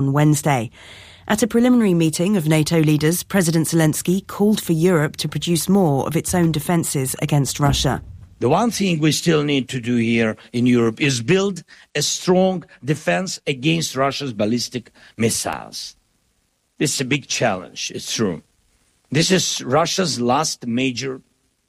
on Wednesday. At a preliminary meeting of NATO leaders, President Zelensky called for Europe to produce more of its own defences against Russia. The one thing we still need to do here in Europe is build a strong defense against Russia's ballistic missiles. This is a big challenge, it's true. This is Russia's last major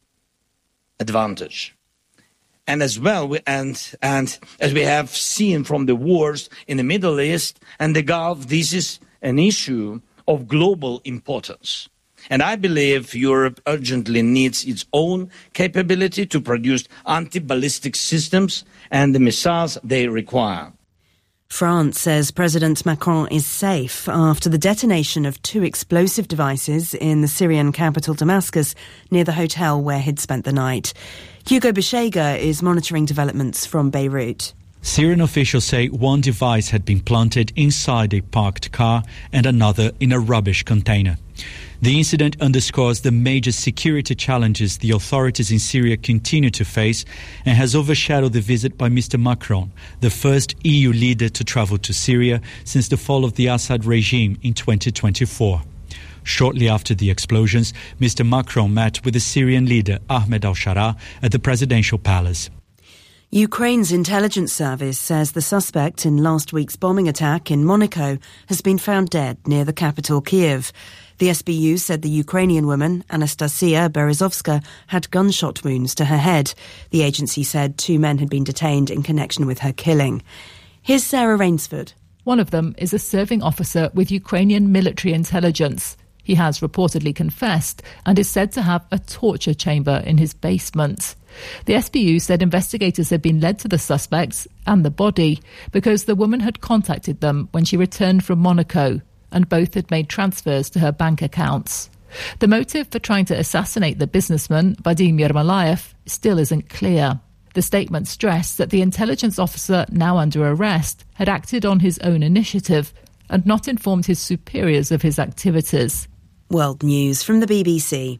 advantage. And as well, and as we have seen from the wars in the Middle East and the Gulf, this is an issue of global importance. And I believe Europe urgently needs its own capability to produce anti-ballistic systems and the missiles they require. France says President Macron is safe after the detonation of 2 explosive devices in the Syrian capital Damascus near the hotel where he'd spent the night. Hugo Beshega is monitoring developments from Beirut. Syrian officials say one device had been planted inside a parked car and another in a rubbish container. The incident underscores the major security challenges the authorities in Syria continue to face and has overshadowed the visit by Mr. Macron, the first EU leader to travel to Syria since the fall of the Assad regime in 2024. Shortly after the explosions, Mr. Macron met with the Syrian leader Ahmed al-Shara at the presidential palace. Ukraine's intelligence service says the suspect in last week's bombing attack in Monaco has been found dead near the capital, Kiev. The SBU said the Ukrainian woman, Anastasia Berezovska, had gunshot wounds to her head. The agency said 2 men had been detained in connection with her killing. Here's Sarah Rainsford. One of them is a serving officer with Ukrainian military intelligence. He has reportedly confessed and is said to have a torture chamber in his basement. The SBU said investigators had been led to the suspects and the body because the woman had contacted them when she returned from Monaco, and both had made transfers to her bank accounts. The motive for trying to assassinate the businessman, Vadim Yermolayev, still isn't clear. The statement stressed that the intelligence officer, now under arrest, had acted on his own initiative and not informed his superiors of his activities. World News from the BBC.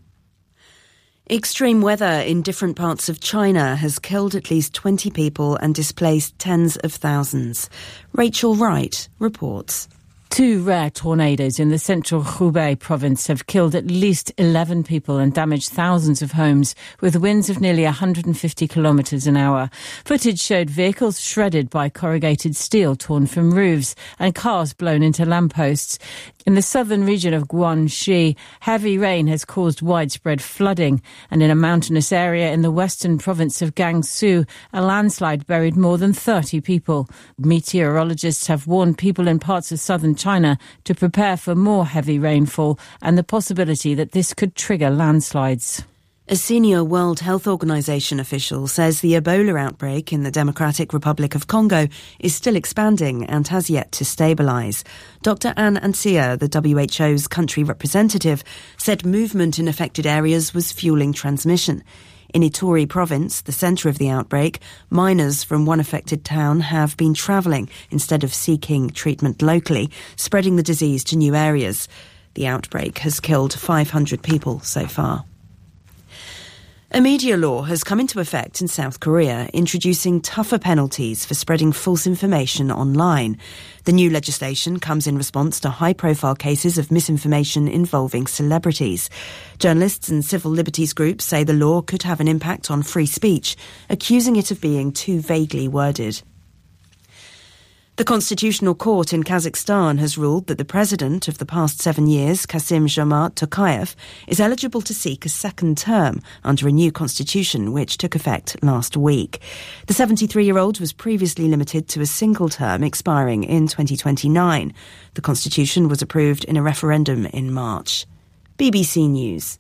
Extreme weather in different parts of China has killed at least 20 people and displaced tens of thousands. Rachel Wright reports. 2 rare tornadoes in the central Hubei province have killed at least 11 people and damaged thousands of homes, with winds of nearly 150 kilometres an hour. Footage showed vehicles shredded by corrugated steel torn from roofs and cars blown into lampposts. In the southern region of Guangxi, heavy rain has caused widespread flooding, and in a mountainous area in the western province of Gansu, a landslide buried more than 30 people. Meteorologists have warned people in parts of southern China to prepare for more heavy rainfall and the possibility that this could trigger landslides. A senior World Health Organization official says the Ebola outbreak in the Democratic Republic of Congo is still expanding and has yet to stabilise. Dr. Anne Ansia, the WHO's country representative, said movement in affected areas was fuelling transmission. In Ituri province, the centre of the outbreak, miners from one affected town have been travelling instead of seeking treatment locally, spreading the disease to new areas. The outbreak has killed 500 people so far. A media law has come into effect in South Korea, introducing tougher penalties for spreading false information online. The new legislation comes in response to high-profile cases of misinformation involving celebrities. Journalists and civil liberties groups say the law could have an impact on free speech, accusing it of being too vaguely worded. The Constitutional Court in Kazakhstan has ruled that the president of the past 7 years, Kassym-Jomart Tokayev, is eligible to seek a second term under a new constitution which took effect last week. The 73-year-old was previously limited to a single term expiring in 2029. The constitution was approved in a referendum in March. BBC News.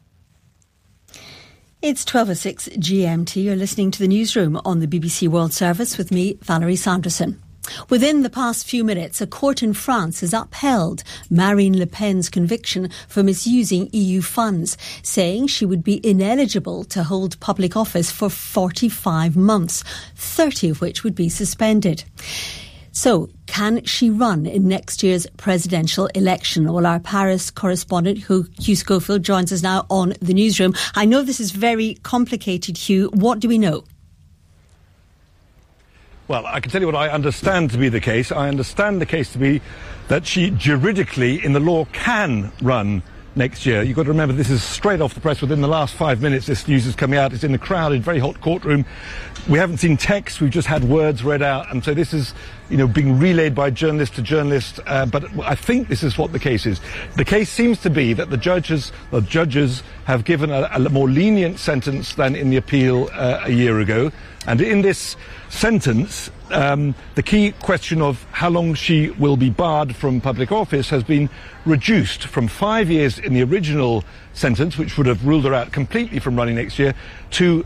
It's 12:06 GMT. You're listening to the newsroom on the BBC World Service with me, Valerie Sanderson. Within the past few minutes, a court in France has upheld Marine Le Pen's conviction for misusing EU funds, saying she would be ineligible to hold public office for 45 months, 30 of which would be suspended. So, can she run in next year's presidential election? Well, our Paris correspondent, Hugh Schofield, joins us now on the newsroom. I know this is very complicated, Hugh. What do we know? Well, I can tell you what I understand to be the case. I understand the case to be that she juridically, in the law, can run next year. You've got to remember this is straight off the press. Within the last 5 minutes this news is coming out. It's in a crowded, very hot courtroom. We haven't seen text, we've just had words read out, and so this is, being relayed by journalist to journalist, but I think this is what the case is. The case seems to be that the judges have given a more lenient sentence than in the appeal a year ago, and in this sentence, the key question of how long she will be barred from public office has been reduced from 5 years in the original sentence, which would have ruled her out completely from running next year, to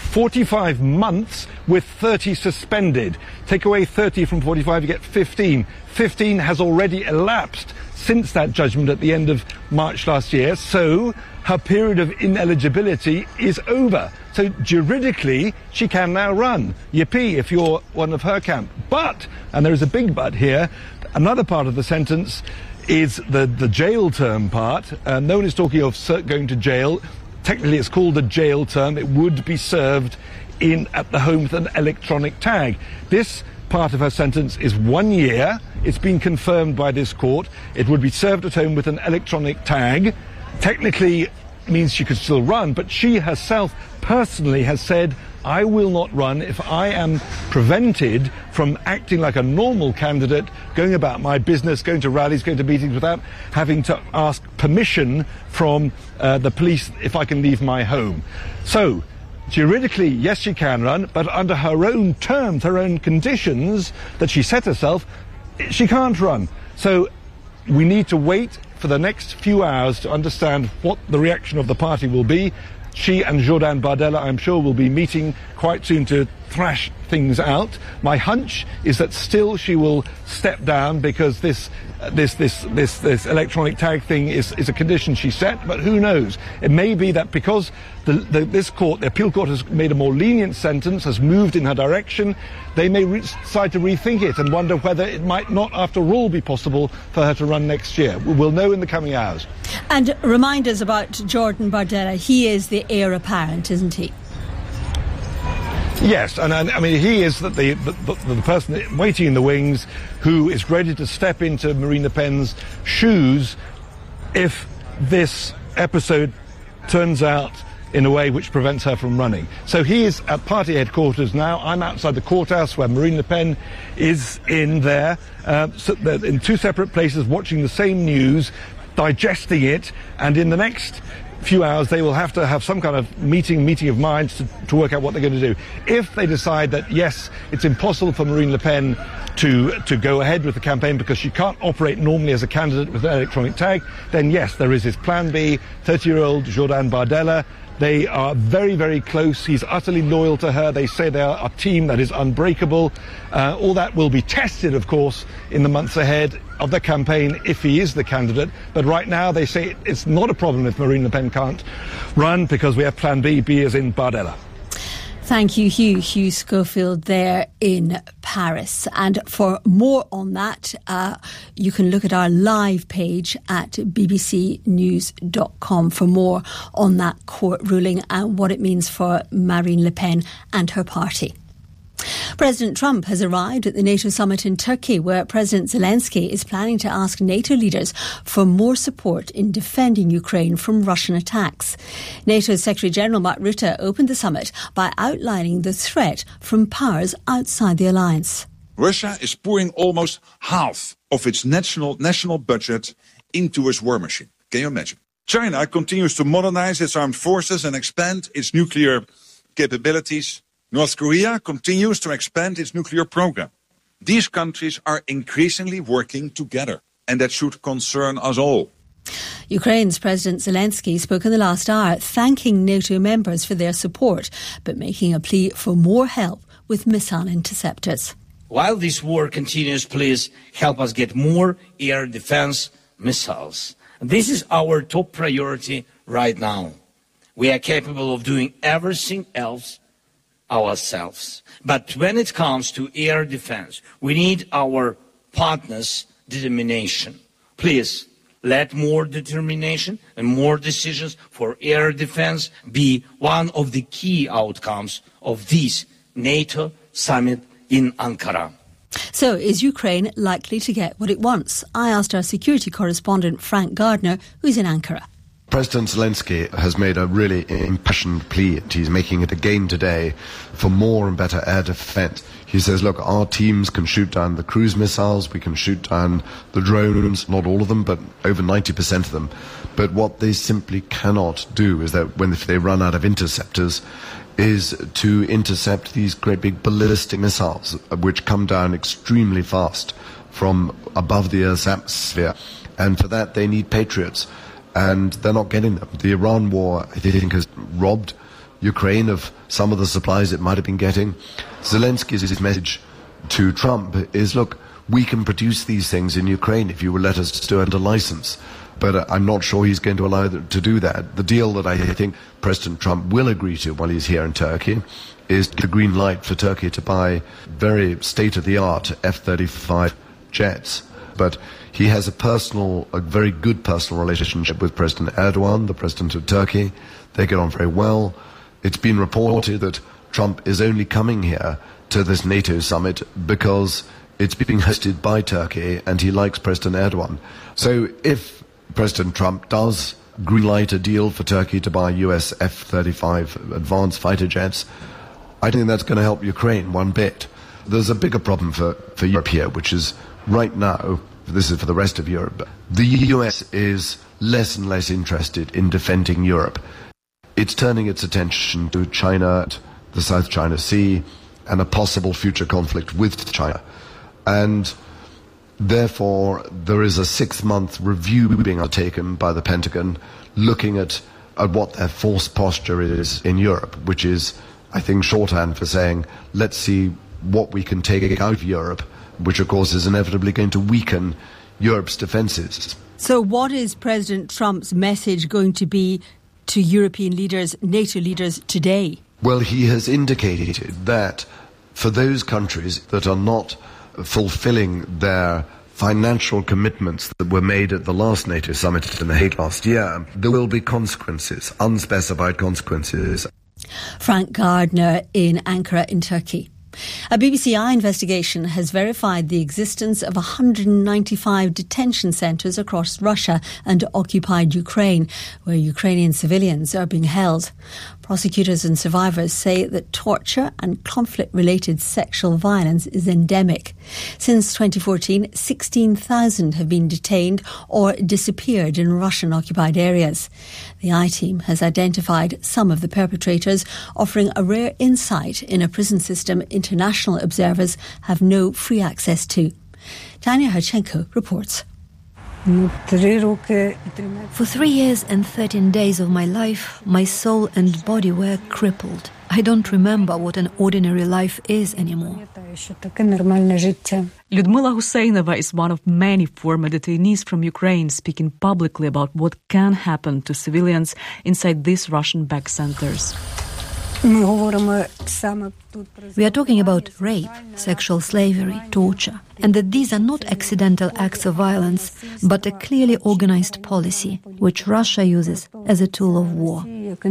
45 months with 30 suspended. Take away 30 from 45, you get 15. 15 has already elapsed since that judgment at the end of March last year, so her period of ineligibility is over. So juridically, she can now run. Yippee if you're one of her camp. But, and there is a big but here, another part of the sentence is the jail term part. No one is talking of going to jail. Technically, it's called a jail term. It would be served at the home with an electronic tag. This part of her sentence is 1 year. It's been confirmed by this court. It would be served at home with an electronic tag. Technically, means she could still run, but she herself personally has said, I will not run if I am prevented from acting like a normal candidate, going about my business, going to rallies, going to meetings without having to ask permission from the police if I can leave my home. So, juridically, yes, she can run, but under her own terms, her own conditions that she set herself, she can't run. So, we need to wait for the next few hours to understand what the reaction of the party will be. She and Jordan Bardella, I'm sure, will be meeting quite soon to thrash things out. My hunch is that still she will step down because this electronic tag thing is a condition she set, but who knows? It may be that because this court, the appeal court, has made a more lenient sentence, has moved in her direction, they may decide to rethink it and wonder whether it might not, after all, be possible for her to run next year. We'll know in the coming hours. And remind us about Jordan Bardella. He is the heir apparent, isn't he? Yes, and I mean, he is the person waiting in the wings who is ready to step into Marine Le Pen's shoes if this episode turns out in a way which prevents her from running. So he is at party headquarters now. I'm outside the courthouse where Marine Le Pen is in there, in two separate places, watching the same news, digesting it, and in the next few hours they will have to have some kind of meeting of minds to work out what they're going to do. If they decide that, yes, it's impossible for Marine Le Pen to go ahead with the campaign because she can't operate normally as a candidate with an electronic tag, then yes, there is his plan B, 30-year-old Jordan Bardella. They are very, very close. He's utterly loyal to her. They say they are a team that is unbreakable. All that will be tested, of course, in the months ahead of the campaign if he is the candidate. But right now they say it's not a problem if Marine Le Pen can't run because we have plan B, B as in Bardella. Thank you, Hugh. Hugh Schofield there in Paris. And for more on that, you can look at our live page at bbcnews.com for more on that court ruling and what it means for Marine Le Pen and her party. President Trump has arrived at the NATO summit in Turkey, where President Zelensky is planning to ask NATO leaders for more support in defending Ukraine from Russian attacks. NATO's Secretary-General Mark Rutte opened the summit by outlining the threat from powers outside the alliance. Russia is pouring almost half of its national budget into its war machine. Can you imagine? China continues to modernize its armed forces and expand its nuclear capabilities. North Korea continues to expand its nuclear program. These countries are increasingly working together, and that should concern us all. Ukraine's President Zelensky spoke in the last hour, thanking NATO members for their support, but making a plea for more help with missile interceptors. While this war continues, please help us get more air defense missiles. This is our top priority right now. We are capable of doing everything else ourselves. But when it comes to air defense, we need our partners' determination. Please, let more determination and more decisions for air defense be one of the key outcomes of this NATO summit in Ankara. So, is Ukraine likely to get what it wants? I asked our security correspondent Frank Gardner, who's in Ankara. President Zelensky has made a really impassioned plea. He's making it again today for more and better air defense. He says, look, our teams can shoot down the cruise missiles, we can shoot down the drones, not all of them, but over 90% of them. But what they simply cannot do is that if they run out of interceptors, is to intercept these great big ballistic missiles, which come down extremely fast from above the Earth's atmosphere. And for that, they need Patriots. And they're not getting them. The Iran war, I think, has robbed Ukraine of some of the supplies it might have been getting. Zelensky's message to Trump is, look, we can produce these things in Ukraine if you will let us do it under license. But I'm not sure he's going to allow them to do that. The deal that I think President Trump will agree to while he's here in Turkey is the green light for Turkey to buy very state-of-the-art F-35 jets. But he has a very good personal relationship with President Erdogan, the president of Turkey. They get on very well. It's been reported that Trump is only coming here to this NATO summit because it's being hosted by Turkey and he likes President Erdogan. So if President Trump does greenlight a deal for Turkey to buy US F-35 advanced fighter jets, I think that's going to help Ukraine one bit. There's a bigger problem for Europe here, which is right now, this is for the rest of Europe, the US is less and less interested in defending Europe. It's turning its attention to China, the South China Sea, and a possible future conflict with China. And therefore, there is a 6-month review being undertaken by the Pentagon looking at what their force posture is in Europe, which is, I think, shorthand for saying, let's see what we can take out of Europe, which, of course, is inevitably going to weaken Europe's defences. So what is President Trump's message going to be to European leaders, NATO leaders today? Well, he has indicated that for those countries that are not fulfilling their financial commitments that were made at the last NATO summit in The Hague last year, there will be consequences, unspecified consequences. Frank Gardner in Ankara in Turkey. A BBC Eye investigation has verified the existence of 195 detention centres across Russia and occupied Ukraine, where Ukrainian civilians are being held. Prosecutors and survivors say that torture and conflict-related sexual violence is endemic. Since 2014, 16,000 have been detained or disappeared in Russian-occupied areas. The I-Team has identified some of the perpetrators, offering a rare insight in a prison system international observers have no free access to. Tanya Harchenko reports. For 3 years and 13 days of my life, my soul and body were crippled. I don't remember what an ordinary life is anymore. Lyudmila Husseinova is one of many former detainees from Ukraine speaking publicly about what can happen to civilians inside these Russian-backed centers. We are talking about rape, sexual slavery, torture, and that these are not accidental acts of violence, but a clearly organized policy, which Russia uses as a tool of war.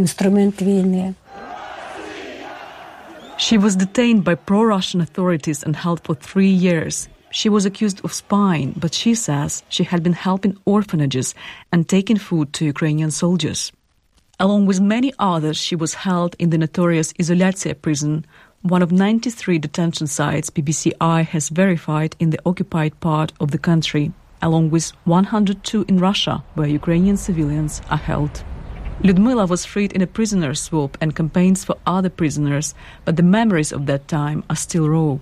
She was detained by pro-Russian authorities and held for 3 years. She was accused of spying, but she says she had been helping orphanages and taking food to Ukrainian soldiers. Along with many others, she was held in the notorious Izolyatsiya prison, one of 93 detention sites BBC Eye has verified in the occupied part of the country, along with 102 in Russia, where Ukrainian civilians are held. Lyudmila was freed in a prisoner swap and campaigns for other prisoners, but the memories of that time are still raw.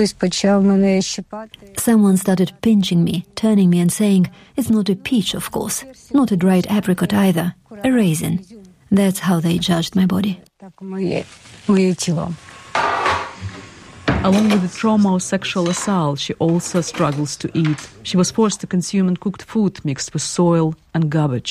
Someone started pinching me, turning me and saying, "It's not a peach, of course, not a dried apricot either, a raisin." That's how they judged my body. Along with the trauma of sexual assault, she also struggles to eat. She was forced to consume uncooked food mixed with soil and garbage.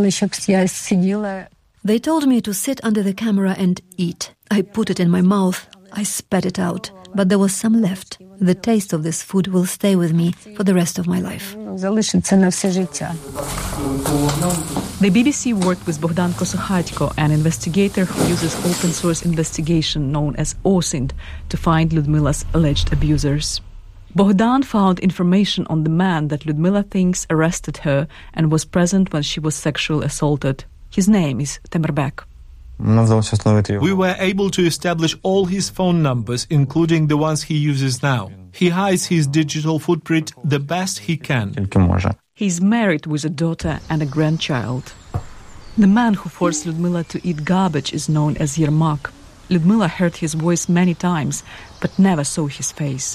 They told me to sit under the camera and eat. I put it in my mouth. I spat it out, but there was some left. The taste of this food will stay with me for the rest of my life. The BBC worked with Bogdan Kosokhatko, an investigator who uses open-source investigation known as OSINT to find Lyudmila's alleged abusers. Bogdan found information on the man that Lyudmila thinks arrested her and was present when she was sexually assaulted. His name is Temerbek. We were able to establish all his phone numbers, including the ones he uses now. He hides his digital footprint the best he can. He's married with a daughter and a grandchild. The man who forced Lyudmila to eat garbage is known as Yermak. Lyudmila heard his voice many times, but never saw his face.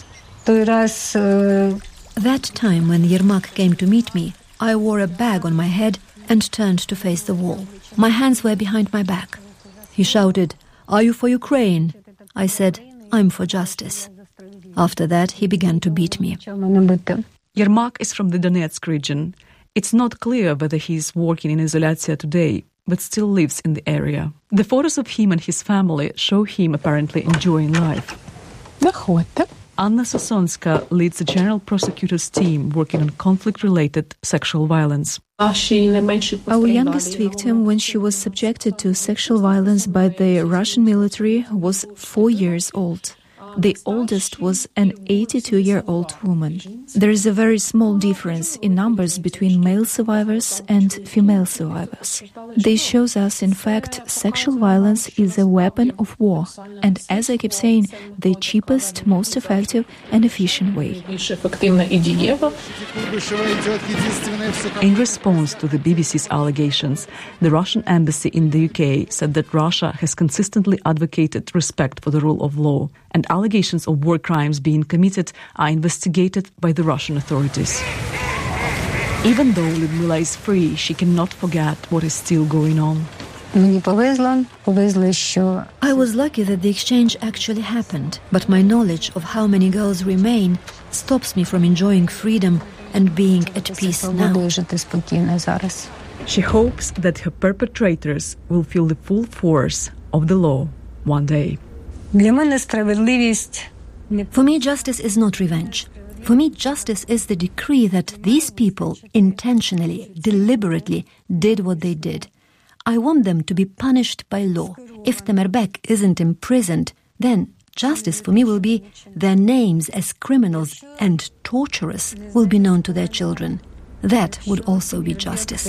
That time when Yermak came to meet me, I wore a bag on my head and turned to face the wall. My hands were behind my back. He shouted, "Are you for Ukraine?" I said, "I'm for justice." After that, he began to beat me. Yermak is from the Donetsk region. It's not clear whether he is working in Izolyatsiya today, but still lives in the area. The photos of him and his family show him apparently enjoying life. Anna Sosonska leads the General Prosecutor's team working on conflict-related sexual violence. Our youngest victim, when she was subjected to sexual violence by the Russian military, was 4 years old. The oldest was an 82-year-old woman. There is a very small difference in numbers between male survivors and female survivors. This shows us, in fact, sexual violence is a weapon of war, and as I keep saying, the cheapest, most effective and efficient way. In response to the BBC's allegations, the Russian embassy in the UK said that Russia has consistently advocated respect for the rule of law, and allegations of war crimes being committed are investigated by the Russian authorities. Even though Lyudmila is free, she cannot forget what is still going on. I was lucky that the exchange actually happened, but my knowledge of how many girls remain stops me from enjoying freedom and being at peace now. She hopes that her perpetrators will feel the full force of the law one day. For me, justice is not revenge. For me, justice is the decree that these people intentionally, deliberately did what they did. I want them to be punished by law. If Temerbek isn't imprisoned, then justice for me will be their names as criminals and torturers will be known to their children. That would also be justice.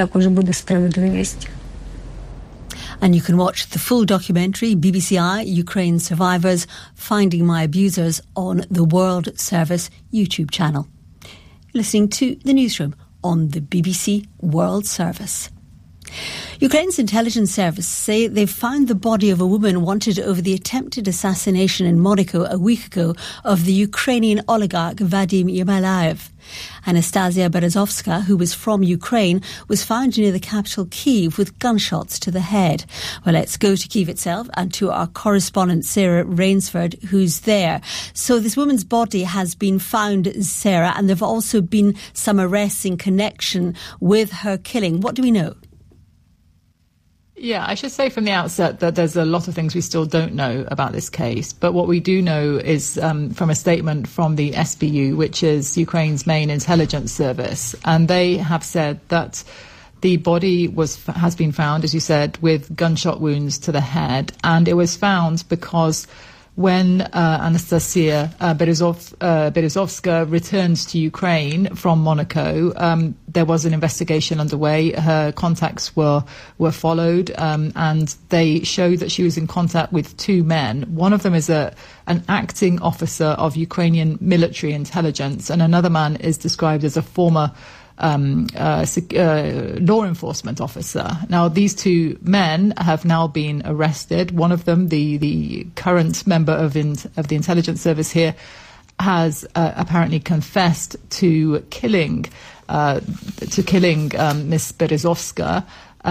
And you can watch the full documentary, BBCi, Ukraine Survivors, Finding My Abusers, on the World Service YouTube channel. Listening to The Newsroom on the BBC World Service. Ukraine's intelligence service say they've found the body of a woman wanted over the attempted assassination in Monaco a week ago of the Ukrainian oligarch Vadim Yermolayev. Anastasia Berezovska, who was from Ukraine, was found near the capital Kyiv with gunshots to the head. Well, let's go to Kyiv itself and to our correspondent Sarah Rainsford, who's there. So this woman's body has been found, Sarah, and there have also been some arrests in connection with her killing. What do we know? Yeah, I should say from the outset that there's a lot of things we still don't know about this case. But what we do know is from a statement from the SBU, which is Ukraine's main intelligence service. And they have said that the body has been found, as you said, with gunshot wounds to the head. And it was found because when Anastasia Berezovska returned to Ukraine from Monaco, there was an investigation underway. Her contacts were followed, and they showed that she was in contact with two men. One of them is an acting officer of Ukrainian military intelligence, and another man is described as a former law enforcement officer. Now, these two men have now been arrested. One of them, the current member of the intelligence service here, has apparently confessed to killing Miss Berezovska.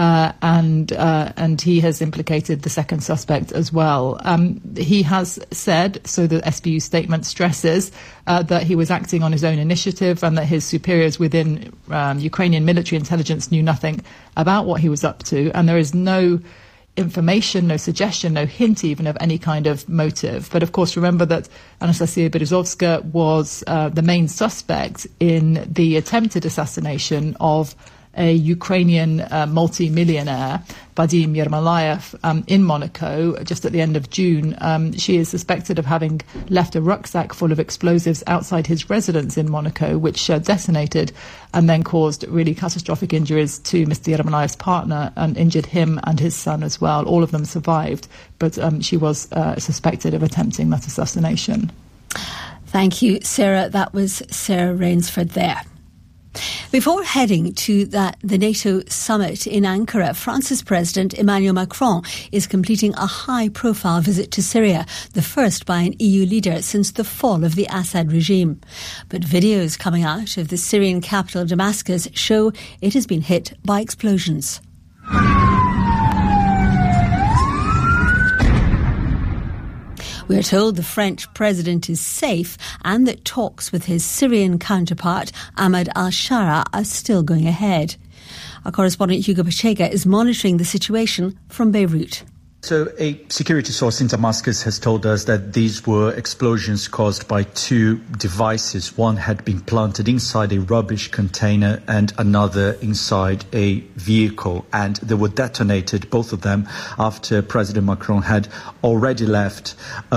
And he has implicated the second suspect as well. He has said, so the SBU statement stresses, that he was acting on his own initiative and that his superiors within Ukrainian military intelligence knew nothing about what he was up to. And there is no information, no suggestion, no hint even of any kind of motive. But of course, remember that Anastasia Berezovska was the main suspect in the attempted assassination of a Ukrainian multi-millionaire, Vadim Yermolayev, in Monaco just at the end of June. She is suspected of having left a rucksack full of explosives outside his residence in Monaco, which detonated and then caused really catastrophic injuries to Mr. Yermolayev's partner and injured him and his son as well. All of them survived, but she was suspected of attempting that assassination. Thank you, Sarah. That was Sarah Rainsford there. Before heading to the NATO summit in Ankara, France's President Emmanuel Macron is completing a high-profile visit to Syria, the first by an EU leader since the fall of the Assad regime. But videos coming out of the Syrian capital Damascus show it has been hit by explosions. We are told the French president is safe and that talks with his Syrian counterpart, Ahmed al-Shara, are still going ahead. Our correspondent Hugo Pacheca is monitoring the situation from Beirut. So a security source in Damascus has told us that these were explosions caused by two devices. One had been planted inside a rubbish container and another inside a vehicle. And they were detonated, both of them, after President Macron had already left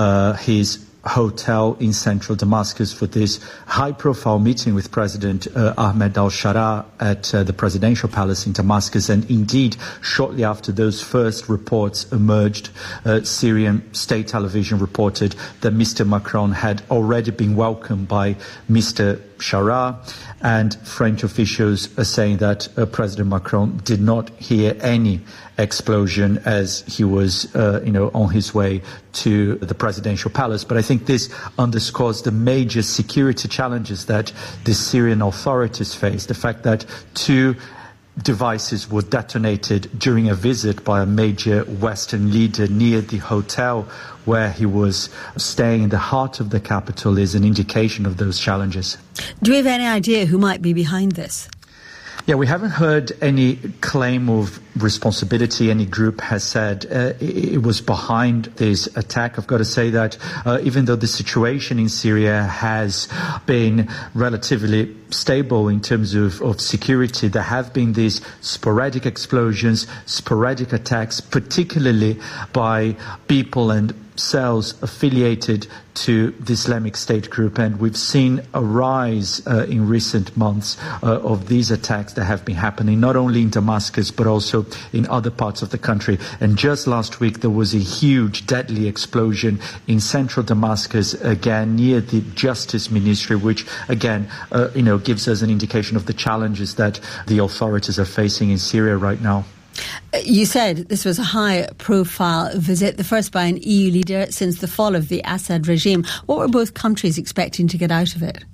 his hotel in central Damascus for this high-profile meeting with President Ahmed al-Shara at the presidential palace in Damascus. And indeed, shortly after those first reports emerged, Syrian state television reported that Mr. Macron had already been welcomed by Mr. Shara, and French officials are saying that President Macron did not hear any explosion as he was, on his way to the presidential palace. But I think this underscores the major security challenges that the Syrian authorities face. The fact that two devices were detonated during a visit by a major Western leader near the hotel where he was staying in the heart of the capital is an indication of those challenges. Do we have any idea who might be behind this? Yeah, we haven't heard any claim of responsibility. Any group has said it was behind this attack. I've got to say that even though the situation in Syria has been relatively stable in terms of security, there have been these sporadic explosions, sporadic attacks, particularly by people and cells affiliated to the Islamic State group, and we've seen a rise in recent months of these attacks that have been happening not only in Damascus but also in other parts of the country. And just last week there was a huge deadly explosion in central Damascus, again near the Justice Ministry, which again gives us an indication of the challenges that the authorities are facing in Syria right now. You said this was a high-profile visit, the first by an EU leader since the fall of the Assad regime. What were both countries expecting to get out of it?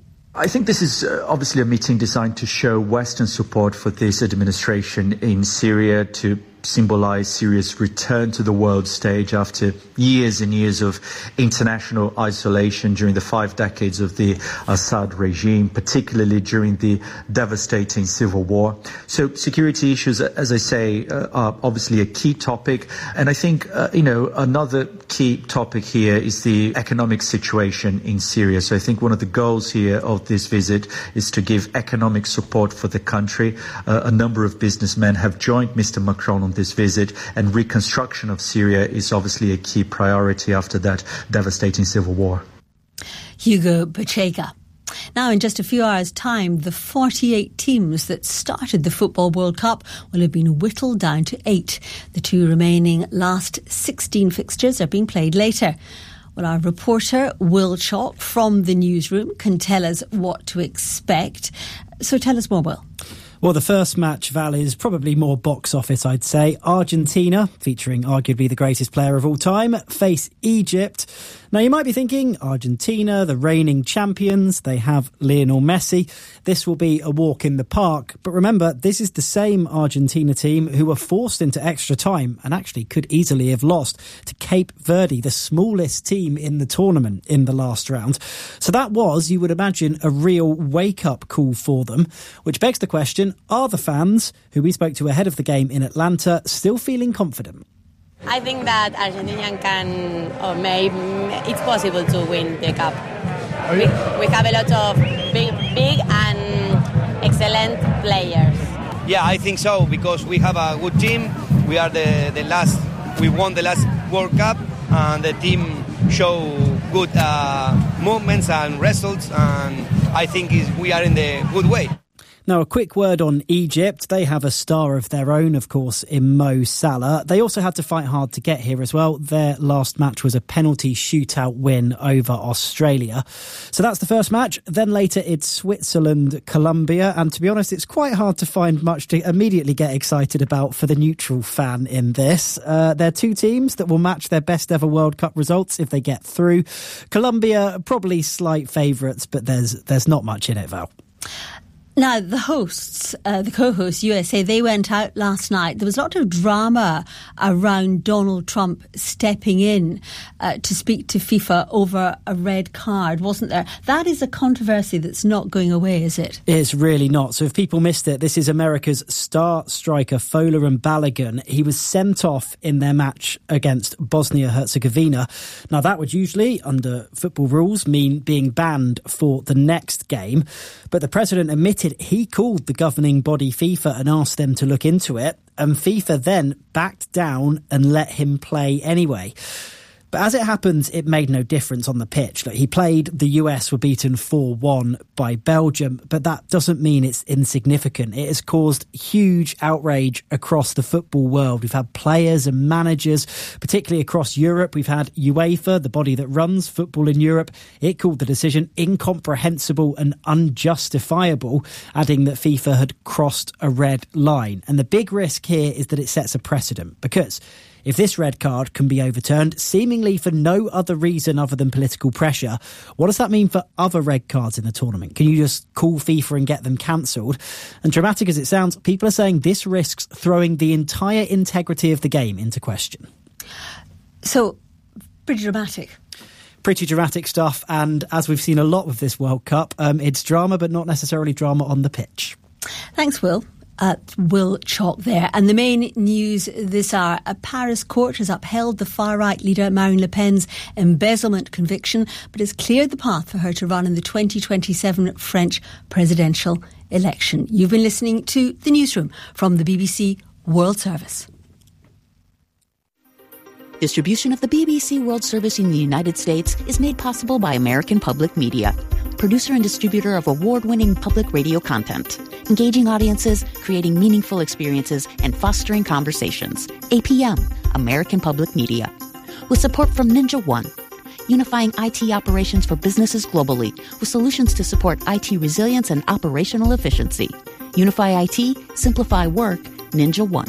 I think this is obviously a meeting designed to show Western support for this administration in Syria, to symbolize Syria's return to the world stage after years and years of international isolation during the 5 decades of the Assad regime, particularly during the devastating civil war. So security issues, as I say, are obviously a key topic. And I think, another key topic here is the economic situation in Syria. So I think one of the goals here of this visit is to give economic support for the country. A number of businessmen have joined Mr. Macron on this visit, and reconstruction of Syria is obviously a key priority after that devastating civil war. Hugo Pacheca. Now, in just a few hours' time, the 48 teams that started the Football World Cup will have been whittled down to 8. The 2 remaining last 16 fixtures are being played later. Well, our reporter, Will Chalk, from the newsroom, can tell us what to expect. So tell us more, Will. Well, the first match, Val, is probably more box office, I'd say. Argentina, featuring arguably the greatest player of all time, face Egypt. Now, you might be thinking, Argentina, the reigning champions, they have Lionel Messi. This will be a walk in the park. But remember, this is the same Argentina team who were forced into extra time and actually could easily have lost to Cape Verde, the smallest team in the tournament in the last round. So that was, you would imagine, a real wake-up call for them, which begs the question, are the fans, who we spoke to ahead of the game in Atlanta, still feeling confident? I think that Argentina can, or maybe it's possible to win the cup. We have a lot of big and excellent players. Yeah, I think so, because we have a good team. We are we won the last World Cup, and the team show good movements and results, and I think we are in the good way. Now, a quick word on Egypt. They have a star of their own, of course, in Mo Salah. They also had to fight hard to get here as well. Their last match was a penalty shootout win over Australia. So that's the first match. Then later it's Switzerland, Colombia. And to be honest, it's quite hard to find much to immediately get excited about for the neutral fan in this. They're two teams that will match their best ever World Cup results if they get through. Colombia, probably slight favourites, but there's not much in it, Val. Now, the hosts, the co-hosts, USA, they went out last night. There was a lot of drama around Donald Trump stepping in to speak to FIFA over a red card, wasn't there? That is a controversy that's not going away, is it? It's really not. So if people missed it, this is America's star striker, Folarin Balogun. He was sent off in their match against Bosnia-Herzegovina. Now, that would usually, under football rules, mean being banned for the next game. But the president admitted he called the governing body FIFA and asked them to look into it, and FIFA then backed down and let him play anyway. But as it happens, it made no difference on the pitch. Look, he played, the US were beaten 4-1 by Belgium, but that doesn't mean it's insignificant. It has caused huge outrage across the football world. We've had players and managers, particularly across Europe. We've had UEFA, the body that runs football in Europe. It called the decision incomprehensible and unjustifiable, adding that FIFA had crossed a red line. And the big risk here is that it sets a precedent, because if this red card can be overturned, seemingly for no other reason other than political pressure, what does that mean for other red cards in the tournament? Can you just call FIFA and get them cancelled? And dramatic as it sounds, people are saying this risks throwing the entire integrity of the game into question. So, pretty dramatic. Pretty dramatic stuff, and as we've seen a lot with this World Cup, it's drama, but not necessarily drama on the pitch. Thanks, Will. Will Chalk there. And the main news this hour, a Paris court has upheld the far-right leader Marine Le Pen's embezzlement conviction, but has cleared the path for her to run in the 2027 French presidential election. You've been listening to The Newsroom from the BBC World Service. Distribution of the BBC World Service in the United States is made possible by American Public Media, producer and distributor of award-winning public radio content, engaging audiences, creating meaningful experiences, and fostering conversations. APM, American Public Media. With support from Ninja One, unifying IT operations for businesses globally with solutions to support IT resilience and operational efficiency. Unify IT, simplify work, Ninja One.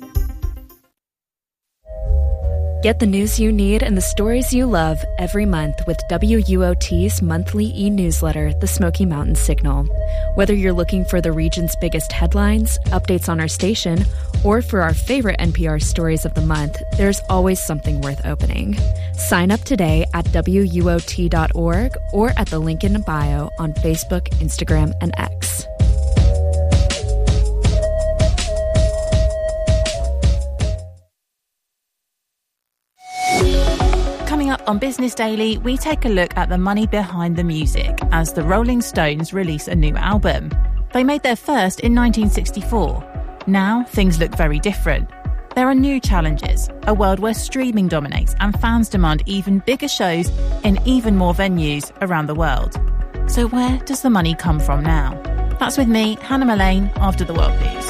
Get the news you need and the stories you love every month with WUOT's monthly e-newsletter, The Smoky Mountain Signal. Whether you're looking for the region's biggest headlines, updates on our station, or for our favorite NPR stories of the month, there's always something worth opening. Sign up today at WUOT.org or at the link in bio on Facebook, Instagram, and X. Coming up on Business Daily, we take a look at the money behind the music as the Rolling Stones release a new album. They made their first in 1964. Now, things look very different. There are new challenges, a world where streaming dominates and fans demand even bigger shows in even more venues around the world. So where does the money come from now? That's with me, Hannah Mullane, after the World News.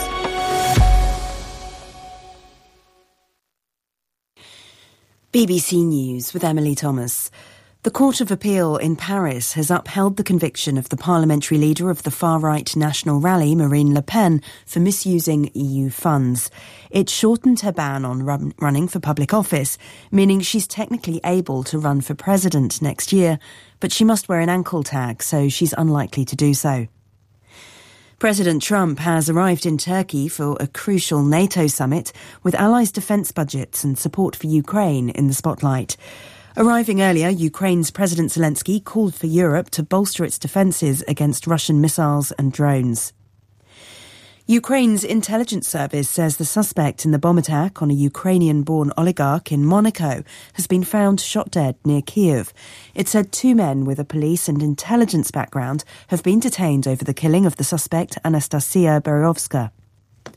BBC News with Emily Thomas. The Court of Appeal in Paris has upheld the conviction of the parliamentary leader of the far-right National Rally, Marine Le Pen, for misusing EU funds. It shortened her ban on running for public office, meaning she's technically able to run for president next year, but she must wear an ankle tag, so she's unlikely to do so. President Trump has arrived in Turkey for a crucial NATO summit with allies' defence budgets and support for Ukraine in the spotlight. Arriving earlier, Ukraine's President Zelensky called for Europe to bolster its defences against Russian missiles and drones. Ukraine's intelligence service says the suspect in the bomb attack on a Ukrainian-born oligarch in Monaco has been found shot dead near Kyiv. It said 2 men with a police and intelligence background have been detained over the killing of the suspect Anastasia Berezovska.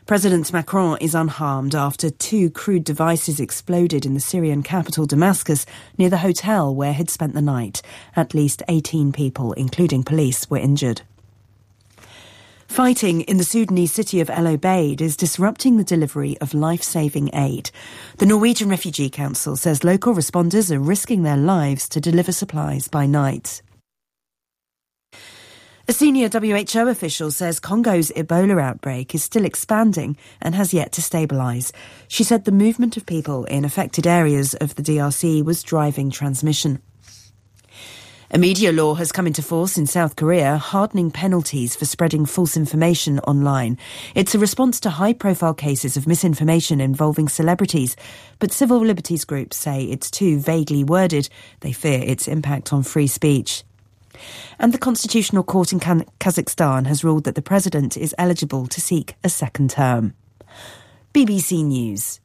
President Macron is unharmed after 2 crude devices exploded in the Syrian capital Damascus near the hotel where he'd spent the night. At least 18 people, including police, were injured. Fighting in the Sudanese city of El Obeid is disrupting the delivery of life-saving aid. The Norwegian Refugee Council says local responders are risking their lives to deliver supplies by night. A senior WHO official says Congo's Ebola outbreak is still expanding and has yet to stabilise. She said the movement of people in affected areas of the DRC was driving transmission. A media law has come into force in South Korea, hardening penalties for spreading false information online. It's a response to high-profile cases of misinformation involving celebrities, but civil liberties groups say it's too vaguely worded. They fear its impact on free speech. And the Constitutional Court in Kazakhstan has ruled that the president is eligible to seek a second term. BBC News.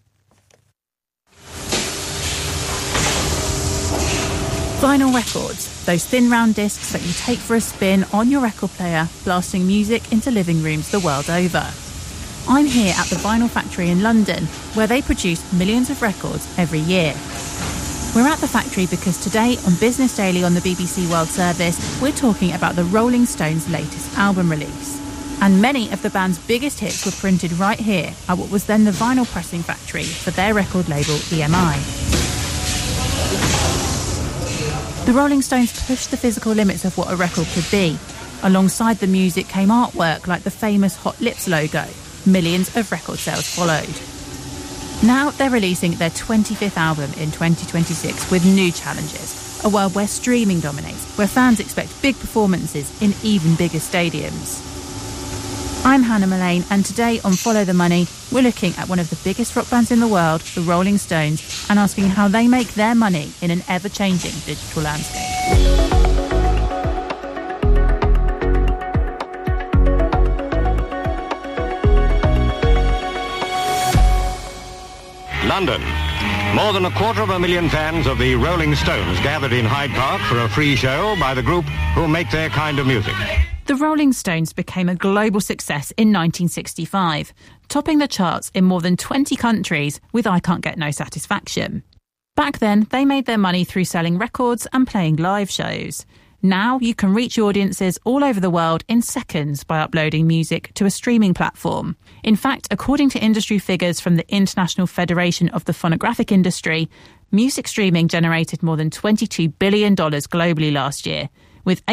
Vinyl records, those thin round discs that you take for a spin on your record player, blasting music into living rooms the world over. I'm here at the Vinyl Factory in London, where they produce millions of records every year. We're at the factory because today on Business Daily on the BBC World Service, we're talking about the Rolling Stones' latest album release. And many of the band's biggest hits were printed right here at what was then the vinyl pressing factory for their record label EMI. The Rolling Stones pushed the physical limits of what a record could be. Alongside the music came artwork like the famous Hot Lips logo. Millions of record sales followed. Now they're releasing their 25th album in 2026 with new challenges. A world where streaming dominates, where fans expect big performances in even bigger stadiums. I'm Hannah Mullane, and today on Follow the Money, we're looking at one of the biggest rock bands in the world, the Rolling Stones, and asking how they make their money in an ever-changing digital landscape. London. More than 250,000 fans of the Rolling Stones gathered in Hyde Park for a free show by the group who make their kind of music. The Rolling Stones became a global success in 1965, topping the charts in more than 20 countries with I Can't Get No Satisfaction. Back then, they made their money through selling records and playing live shows. Now you can reach audiences all over the world in seconds by uploading music to a streaming platform. In fact, according to industry figures from the International Federation of the Phonographic Industry, music streaming generated more than $22 billion globally last year, with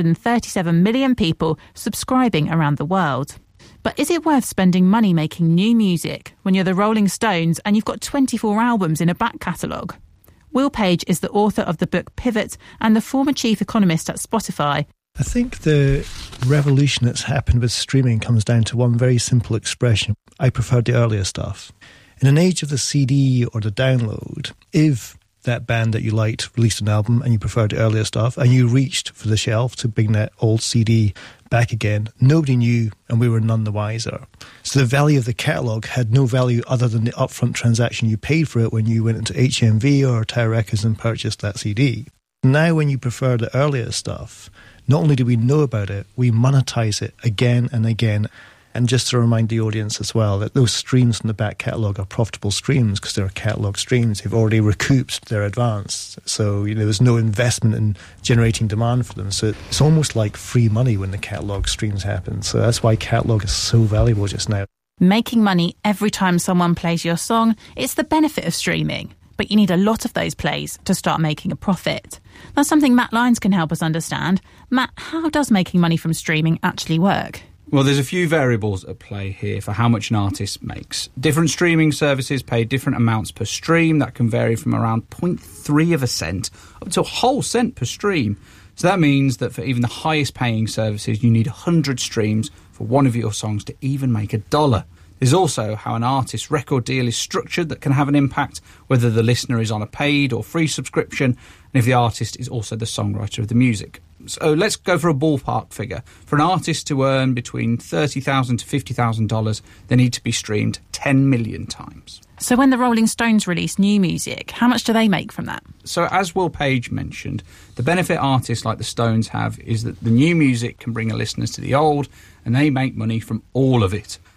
837 million people subscribing around the world. But is it worth spending money making new music when you're the Rolling Stones and you've got 24 albums in a back catalogue? Will Page is the author of the book Pivot and the former chief economist at Spotify. I think the revolution that's happened with streaming comes down to one very simple expression. I prefer the earlier stuff. In an age of the CD or the download, if that band that you liked released an album and you preferred the earlier stuff and you reached for the shelf to bring that old CD back again, nobody knew and we were none the wiser. So the value of the catalogue had no value other than the upfront transaction you paid for it when you went into HMV or Tower Records and purchased that CD. Now when you prefer the earlier stuff, not only do we know about it, we monetize it again and again. And just to remind the audience as well that those streams from the back catalogue are profitable streams because they're catalogue streams. They've already recouped their advance. So there was no investment in generating demand for them. So it's almost like free money when the catalogue streams happen. So that's why catalogue is so valuable just now. Making money every time someone plays your song, it's the benefit of streaming. But you need a lot of those plays to start making a profit. That's something Matt Lyons can help us understand. Matt, how does making money from streaming actually work? Well, there's a few variables at play here for how much an artist makes. Different streaming services pay different amounts per stream. That can vary from around 0.3 of a cent up to a whole cent per stream. So that means that for even the highest paying services, you need 100 streams for one of your songs to even make $1. There's also how an artist's record deal is structured that can have an impact, whether the listener is on a paid or free subscription, and if the artist is also the songwriter of the music. So let's go for a ballpark figure. For an artist to earn between $30,000 to $50,000, they need to be streamed 10 million times. So when the Rolling Stones release new music, how much do they make from that? So as Will Page mentioned, the benefit artists like the Stones have is that the new music can bring a listeners to the old, and they make money from all of it.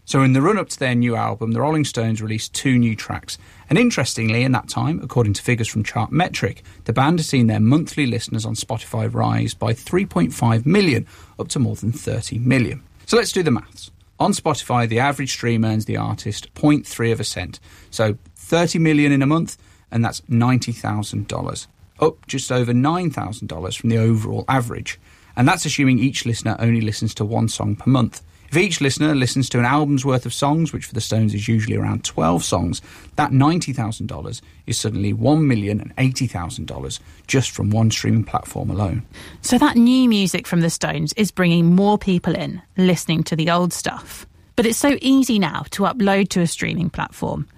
So in the run-up to their new album, the Rolling Stones released 2 new tracks. And interestingly, in that time, according to figures from Chartmetric, the band has seen their monthly listeners on Spotify rise by 3.5 million, up to more than 30 million. So let's do the maths. On Spotify, the average stream earns the artist 0.3 of a cent. So 30 million in a month, and that's $90,000. Up just over $9,000 from the overall average. And that's assuming each listener only listens to 1 song per month. If each listener listens to an album's worth of songs, which for the Stones is usually around 12 songs, that $90,000 is suddenly $1,080,000 just from one streaming platform alone. So that new music from the Stones is bringing more people in, listening to the old stuff. But it's so easy now to upload to a streaming platform.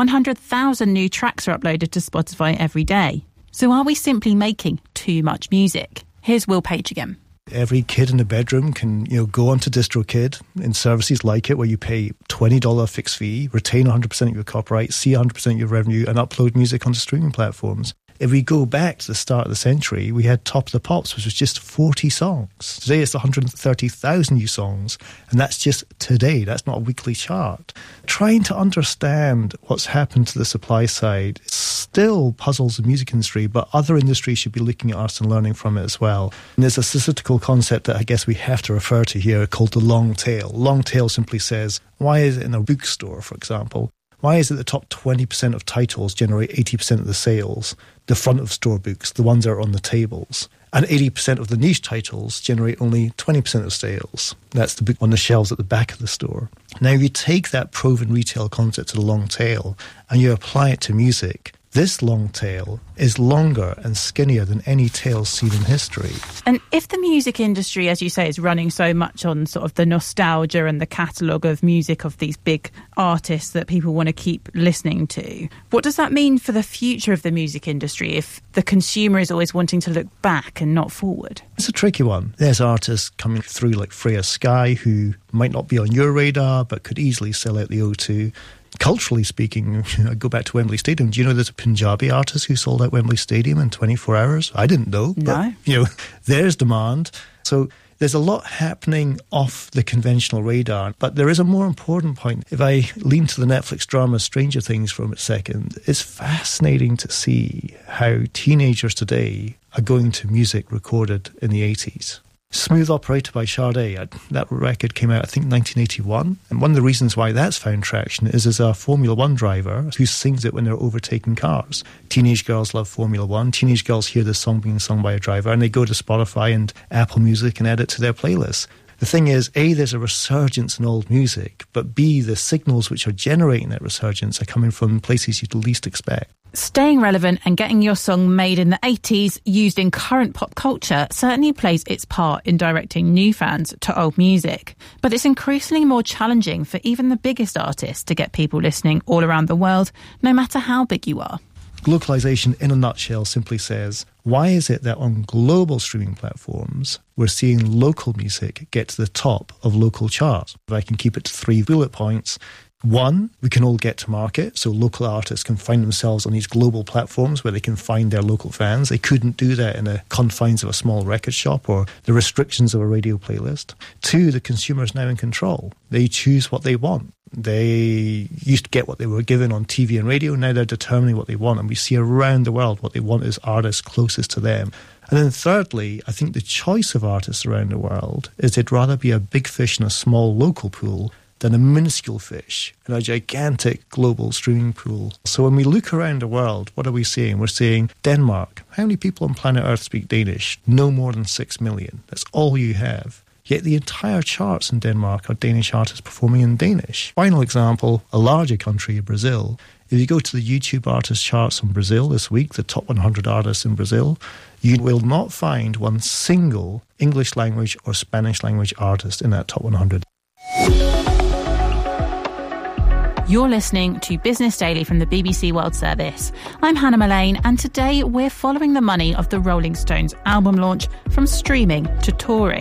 100,000 new tracks are uploaded to Spotify every day. So are we simply making too much music? Here's Will Page again. Every kid in the bedroom can, go onto DistroKid in services like it, where you pay $20 fixed fee, retain 100% of your copyright, see 100% of your revenue, and upload music onto streaming platforms. If we go back to the start of the century, we had Top of the Pops, which was just 40 songs. Today it's 130,000 new songs, and that's just today. That's not a weekly chart. Trying to understand what's happened to the supply side still puzzles the music industry, but other industries should be looking at us and learning from it as well. And there's a statistical concept that I guess we have to refer to here called the long tail. Long tail simply says, why is it in a bookstore, for example? Why is it the top 20% of titles generate 80% of the sales? The front of store books, the ones that are on the tables. And 80% of the niche titles generate only 20% of sales. That's the book on the shelves at the back of the store. Now, you take that proven retail concept to the long tail and you apply it to music. This long tail is longer and skinnier than any tail seen in history. And if the music industry, as you say, is running so much on sort of the nostalgia and the catalogue of music of these big artists that people want to keep listening to, what does that mean for the future of the music industry if the consumer is always wanting to look back and not forward? It's a tricky one. There's artists coming through like Freya Sky who might not be on your radar but could easily sell out the O2. Culturally speaking, I go back to Wembley Stadium. Do you know there's a Punjabi artist who sold out Wembley Stadium in 24 hours? I didn't know. No. But, there's demand. So there's a lot happening off the conventional radar. But there is a more important point. If I lean to the Netflix drama Stranger Things for a second, it's fascinating to see how teenagers today are going to music recorded in the 80s. Smooth Operator by Sade, that record came out, I think, 1981. And one of the reasons why that's found traction is as a Formula One driver who sings it when they're overtaking cars. Teenage girls love Formula One. Teenage girls hear this song being sung by a driver and they go to Spotify and Apple Music and add it to their playlists. The thing is, A, there's a resurgence in old music, but B, the signals which are generating that resurgence are coming from places you'd least expect. Staying relevant and getting your song made in the 80s, used in current pop culture, certainly plays its part in directing new fans to old music. But it's increasingly more challenging for even the biggest artists to get people listening all around the world, no matter how big you are. Globalization, in a nutshell, simply says, why is it that on global streaming platforms, we're seeing local music get to the top of local charts? If I can keep it to 3 bullet points. 1, we can all get to market, so local artists can find themselves on these global platforms where they can find their local fans. They couldn't do that in the confines of a small record shop or the restrictions of a radio playlist. 2, the consumer is now in control. They choose what they want. They used to get what they were given on TV and radio. Now they're determining what they want. And we see around the world what they want is artists closest to them. And then thirdly, I think the choice of artists around the world is they'd rather be a big fish in a small local pool than a minuscule fish in a gigantic global streaming pool. So when we look around the world, what are we seeing? We're seeing Denmark. How many people on planet Earth speak Danish? No more than 6 million. That's all you have. Yet the entire charts in Denmark are Danish artists performing in Danish. Final example, a larger country, Brazil. If you go to the YouTube artist charts in Brazil this week, the top 100 artists in Brazil, you will not find one single English language or Spanish language artist in that top 100. You're listening to Business Daily from the BBC World Service. I'm Hannah Mullane, and today we're following the money of the Rolling Stones album launch from streaming to touring.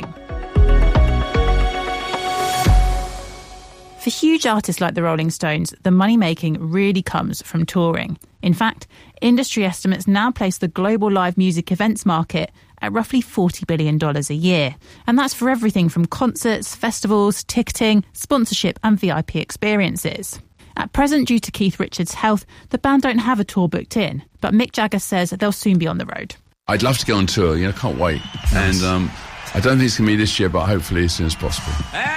For huge artists like the Rolling Stones, the money-making really comes from touring. In fact, industry estimates now place the global live music events market at roughly $40 billion a year. And that's for everything from concerts, festivals, ticketing, sponsorship and VIP experiences. At present, due to Keith Richards' health, the band don't have a tour booked in, but Mick Jagger says they'll soon be on the road. I'd love to go on tour, can't wait. Nice. And I don't think it's going to be this year, but hopefully as soon as possible.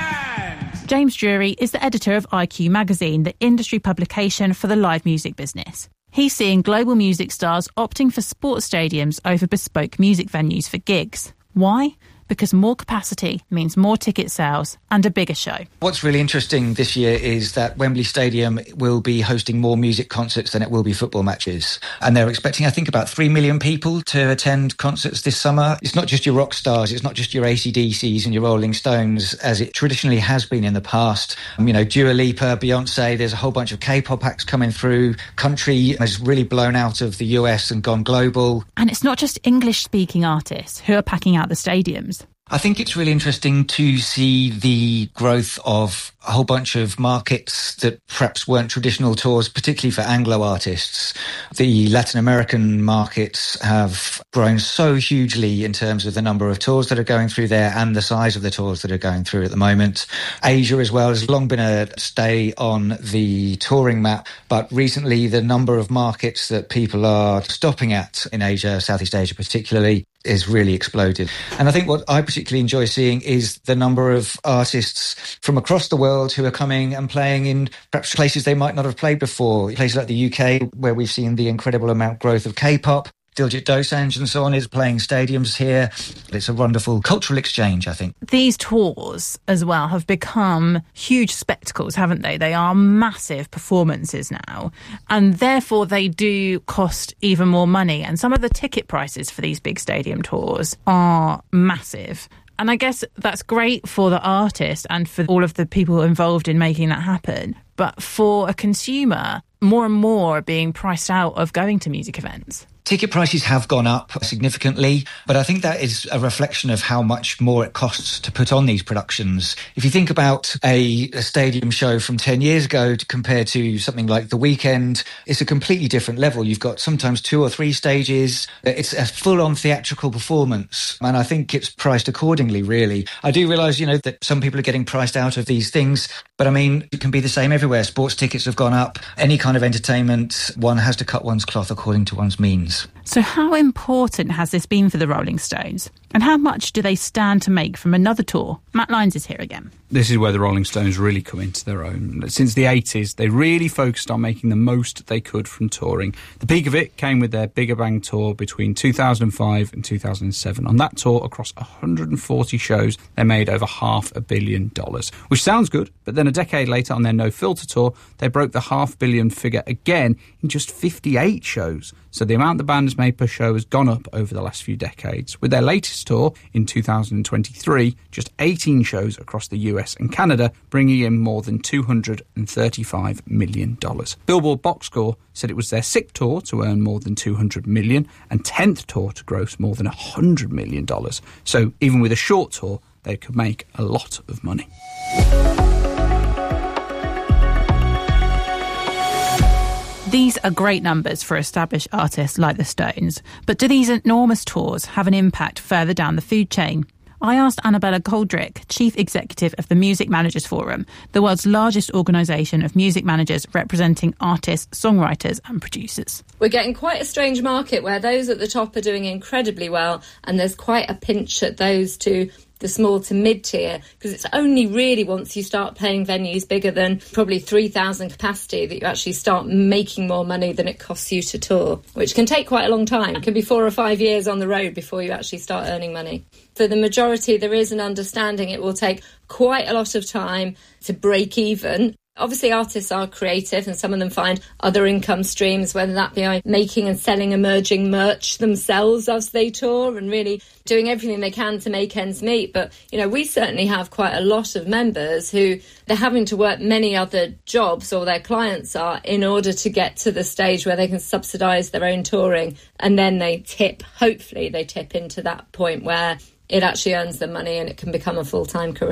James Drury is the editor of IQ Magazine, the industry publication for the live music business. He's seeing global music stars opting for sports stadiums over bespoke music venues for gigs. Why? Because more capacity means more ticket sales and a bigger show. What's really interesting this year is that Wembley Stadium will be hosting more music concerts than it will be football matches. And they're expecting, I think, about 3 million people to attend concerts this summer. It's not just your rock stars, it's not just your AC/DCs and your Rolling Stones, as it traditionally has been in the past. Dua Lipa, Beyonce, there's a whole bunch of K-pop acts coming through. Country has really blown out of the US and gone global. And it's not just English-speaking artists who are packing out the stadiums. I think it's really interesting to see the growth of a whole bunch of markets that perhaps weren't traditional tours, particularly for Anglo artists. The Latin American markets have grown so hugely in terms of the number of tours that are going through there and the size of the tours that are going through at the moment. Asia as well has long been a stay on the touring map, but recently the number of markets that people are stopping at in Asia, Southeast Asia particularly, is really exploded. And I think what I particularly enjoy seeing is the number of artists from across the world who are coming and playing in perhaps places they might not have played before. Places like the UK, where we've seen the incredible amount growth of K-pop. Diljit Dosanjh and so on is playing stadiums here. It's a wonderful cultural exchange, I think. These tours as well have become huge spectacles, haven't they? They are massive performances now, and therefore they do cost even more money. And some of the ticket prices for these big stadium tours are massive. And I guess that's great for the artist and for all of the people involved in making that happen. But for a consumer, more and more are being priced out of going to music events. Ticket prices have gone up significantly, but I think that is a reflection of how much more it costs to put on these productions. If you think about a stadium show from 10 years ago compared to something like The Weeknd, it's a completely different level. You've got sometimes 2 or 3 stages. It's a full-on theatrical performance, and I think it's priced accordingly, really. I do realise, that some people are getting priced out of these things, but I mean, it can be the same everywhere. Sports tickets have gone up. Any kind of entertainment, one has to cut one's cloth according to one's means. So how important has this been for the Rolling Stones? And how much do they stand to make from another tour? Matt Lyons is here again. This is where the Rolling Stones really come into their own. Since the 80s, they really focused on making the most they could from touring. The peak of it came with their Bigger Bang tour between 2005 and 2007. On that tour, across 140 shows, they made over $500 million, which sounds good, but then a decade later on their No Filter tour, they broke the $500 million figure again in just 58 shows. So the amount the band has made per show has gone up over the last few decades. With their latest tour in 2023, just 18 shows across the US and Canada, bringing in more than $235 million. Billboard Box Score said it was their 6th tour to earn more than $200 million and 10th tour to gross more than $100 million. So even with a short tour, they could make a lot of money. These are great numbers for established artists like the Stones, but do these enormous tours have an impact further down the food chain? I asked Annabella Goldrick, Chief Executive of the Music Managers Forum, the world's largest organisation of music managers representing artists, songwriters and producers. We're getting quite a strange market where those at the top are doing incredibly well, and there's quite a pinch at those to the small to mid-tier, because it's only really once you start playing venues bigger than probably 3,000 capacity that you actually start making more money than it costs you to tour, which can take quite a long time. It can be 4 or 5 years on the road before you actually start earning money. For the majority, there is an understanding it will take quite a lot of time to break even. Obviously, artists are creative and some of them find other income streams, whether that be making and selling emerging merch themselves as they tour and really doing everything they can to make ends meet. But, we certainly have quite a lot of members who they're having to work many other jobs, or their clients are, in order to get to the stage where they can subsidise their own touring. And then hopefully they tip into that point where it actually earns them money and it can become a full-time career.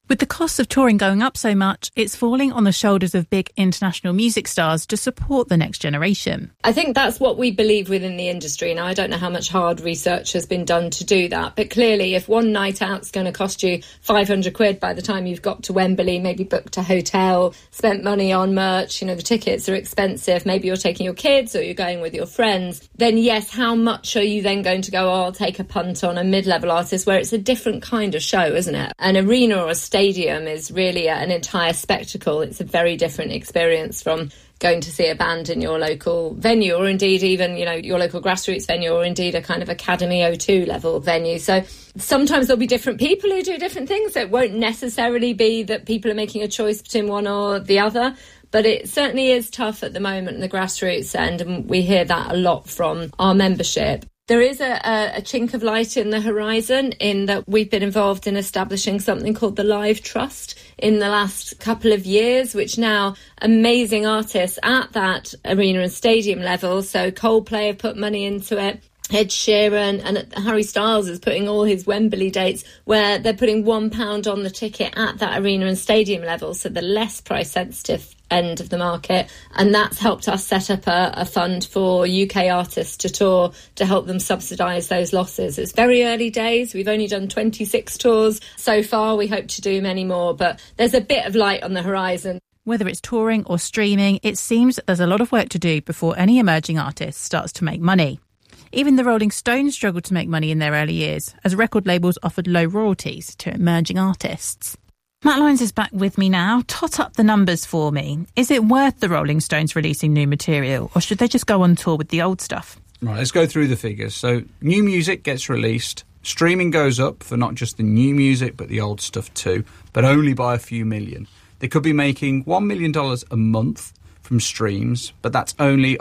With the cost of touring going up so much, it's falling on the shoulders of big international music stars to support the next generation. I think that's what we believe within the industry. Now, I don't know how much hard research has been done to do that, but clearly if one night out's going to cost you 500 quid by the time you've got to Wembley, maybe booked a hotel, spent money on merch, the tickets are expensive, maybe you're taking your kids or you're going with your friends, then yes, how much are you then going to go, I'll take a punt on a mid-level artist, where it's a different kind of show, isn't it? An arena or a stadium is really an entire spectacle. It's a very different experience from going to see a band in your local venue, or indeed even, your local grassroots venue, or indeed a kind of Academy O2 level venue. So sometimes there'll be different people who do different things. It won't necessarily be that people are making a choice between one or the other. But it certainly is tough at the moment in the grassroots end, and we hear that a lot from our membership. There is a chink of light in the horizon in that we've been involved in establishing something called the Live Trust in the last couple of years, which now amazing artists at that arena and stadium level, so Coldplay have put money into it, Ed Sheeran, and Harry Styles is putting all his Wembley dates where they're putting £1 on the ticket at that arena and stadium level, so the less price sensitive end of the market, and that's helped us set up a fund for UK artists to tour to help them subsidise those losses. It's very early days. We've only done 26 tours so far. We hope to do many more, but there's a bit of light on the horizon. Whether it's touring or streaming, it seems that there's a lot of work to do before any emerging artist starts to make money. Even the Rolling Stones struggled to make money in their early years, as record labels offered low royalties to emerging artists. Matt Lyons is back with me now. Tot up the numbers for me. Is it worth the Rolling Stones releasing new material, or should they just go on tour with the old stuff? Right, let's go through the figures. So new music gets released, streaming goes up for not just the new music but the old stuff too, but only by a few million. They could be making $1 million a month from streams, but that's only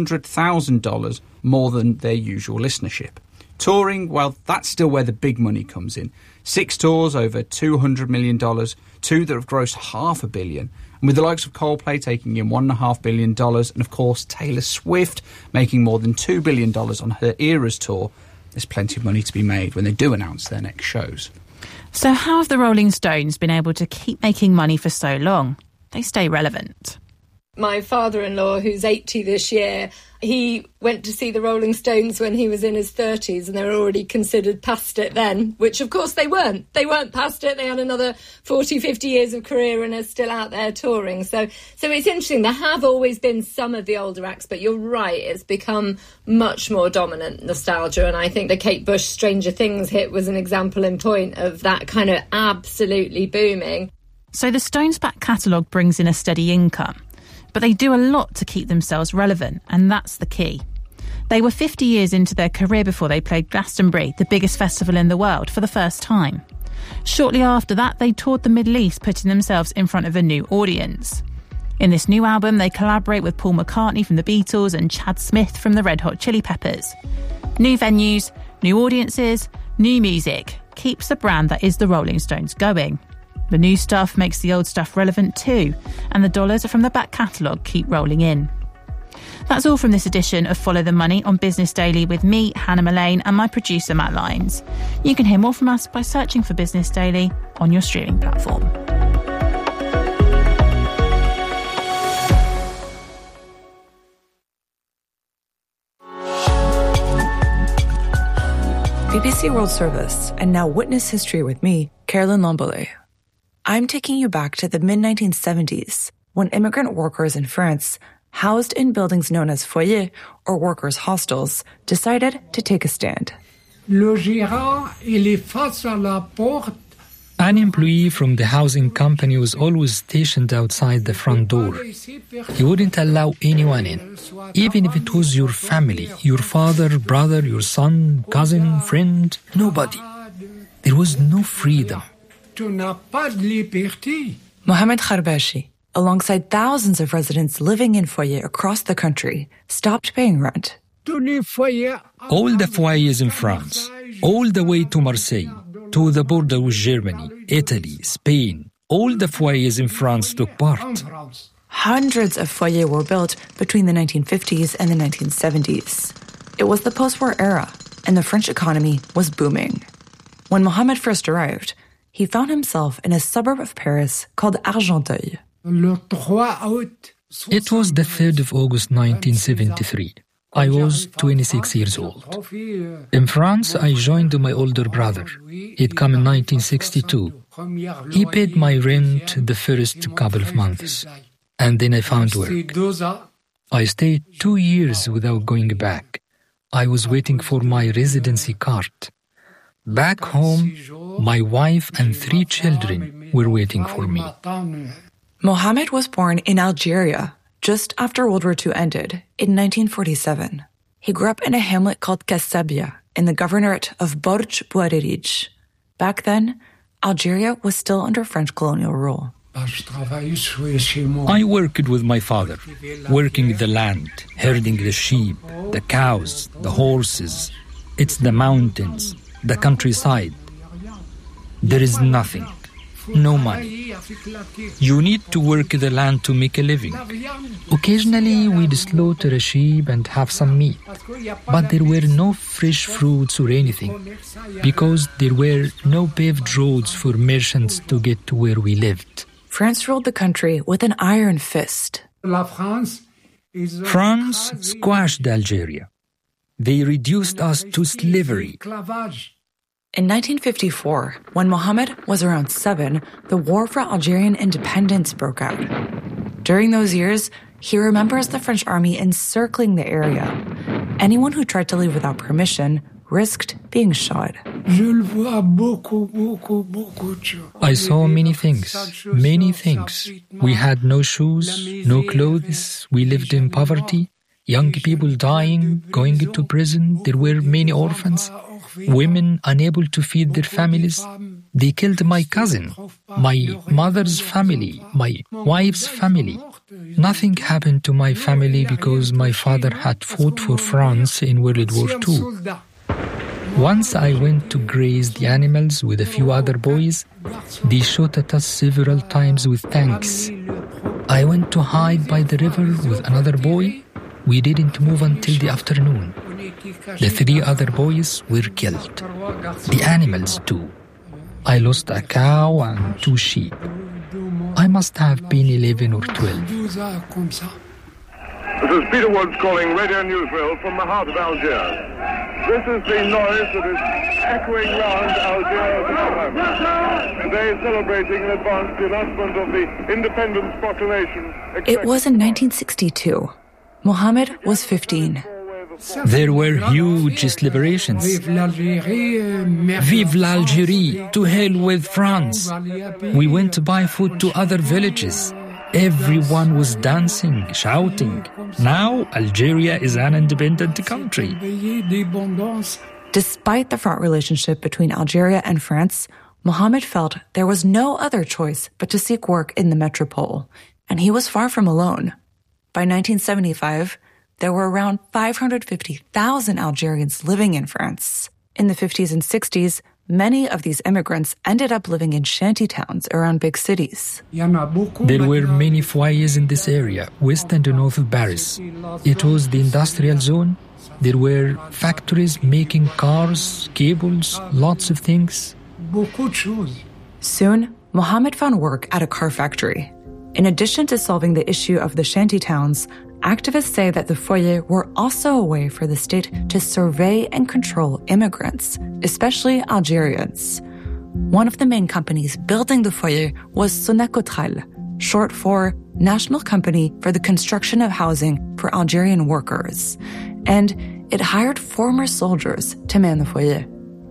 $100,000 more than their usual listenership. Touring, well, that's still where the big money comes in. 6 tours over $200 million, 2 that have grossed $500 million. And with the likes of Coldplay taking in $1.5 billion, and of course Taylor Swift making more than $2 billion on her Eras tour, there's plenty of money to be made when they do announce their next shows. So how have the Rolling Stones been able to keep making money for so long? They stay relevant. My father-in-law, who's 80 this year, he went to see the Rolling Stones when he was in his 30s, and they were already considered past it then, which of course they weren't. They weren't past it. They had another 40, 50 years of career and are still out there touring. So it's interesting. There have always been some of the older acts, but you're right, it's become much more dominant nostalgia. And I think the Kate Bush Stranger Things hit was an example in point of that kind of absolutely booming. So the Stones' back catalogue brings in a steady income. But they do a lot to keep themselves relevant, and that's the key. They were 50 years into their career before they played Glastonbury, the biggest festival in the world, for the first time. Shortly after that, they toured the Middle East, putting themselves in front of a new audience. In this new album, they collaborate with Paul McCartney from the Beatles and Chad Smith from the Red Hot Chili Peppers. New venues, new audiences, new music keeps the brand that is the Rolling Stones going. The new stuff makes the old stuff relevant too, and the dollars from the back catalogue keep rolling in. That's all from this edition of Follow the Money on Business Daily with me, Hannah Mullane, and my producer, Matt Lyons. You can hear more from us by searching for Business Daily on your streaming platform. BBC World Service, and now witness history with me, Caroline Lambolet. I'm taking you back to the mid-1970s, when immigrant workers in France, housed in buildings known as foyers, or workers' hostels, decided to take a stand. Le gérant, il est face à la porte. An employee from the housing company was always stationed outside the front door. He wouldn't allow anyone in, even if it was your family, your father, brother, your son, cousin, friend, nobody. There was no freedom. Mohamed Kharbashi, alongside thousands of residents living in foyers across the country, stopped paying rent. All the foyers in France, all the way to Marseille, to the border with Germany, Italy, Spain, all the foyers in France took part. Hundreds of foyers were built between the 1950s and the 1970s. It was the post-war era, and the French economy was booming. When Mohamed first arrived, he found himself in a suburb of Paris called Argenteuil. It was the 3rd of August 1973. I was 26 years old. In France, I joined my older brother. He'd come in 1962. He paid my rent the first couple of months, and then I found work. I stayed 2 years without going back. I was waiting for my residency card. Back home, my wife and 3 children were waiting for me. Mohamed was born in Algeria just after World War II ended in 1947. He grew up in a hamlet called Kassabia in the governorate of Borj Bouarerij. Back then, Algeria was still under French colonial rule. I worked with my father, working the land, herding the sheep, the cows, the horses. It's the mountains, the countryside. There is nothing, no money. You need to work the land to make a living. Occasionally we'd slaughter a sheep and have some meat, but there were no fresh fruits or anything, because there were no paved roads for merchants to get to where we lived. France ruled the country with an iron fist. France squashed Algeria. They reduced us to slavery. In 1954, when Mohamed was around 7, the war for Algerian independence broke out. During those years, he remembers the French army encircling the area. Anyone who tried to leave without permission risked being shot. I saw many things. We had no shoes, no clothes. We lived in poverty. Young people dying, going into prison. There were many orphans. Women unable to feed their families. They killed my cousin, my mother's family, my wife's family. Nothing happened to my family because my father had fought for France in World War II. Once I went to graze the animals with a few other boys. They shot at us several times with tanks. I went to hide by the river with another boy. We didn't move until the afternoon. The 3 other boys were killed. The animals too. I lost a cow and 2 sheep. I must have been 11 or 12. This is Peter Woods calling Radio Newsreel from the heart of Algiers. This is the noise that is echoing round Algiers at the moment. Today celebrating in advance the announcement of the Independence Proclamation. It was in 1962. Mohamed was 15. There were huge celebrations. Vive l'Algérie! To hell with France! We went to buy food to other villages. Everyone was dancing, shouting. Now Algeria is an independent country. Despite the fraught relationship between Algeria and France, Mohamed felt there was no other choice but to seek work in the metropole, and he was far from alone. By 1975, there were around 550,000 Algerians living in France. In the 50s and 60s, many of these immigrants ended up living in shanty towns around big cities. There were many foyers in this area, west and north of Paris. It was the industrial zone. There were factories making cars, cables, lots of things. Soon, Mohamed found work at a car factory. In addition to solving the issue of the shanty towns, activists say that the foyers were also a way for the state to survey and control immigrants, especially Algerians. One of the main companies building the foyer was Sonacotral, short for National Company for the Construction of Housing for Algerian Workers, and it hired former soldiers to man the foyer.